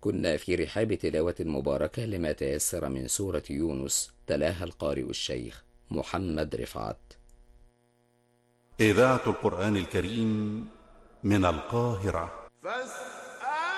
كنا في رحاب تلاوة مباركة لما تيسر من سورة يونس، تلاها القارئ الشيخ محمد رفعت. إذاعة القرآن الكريم من القاهرة.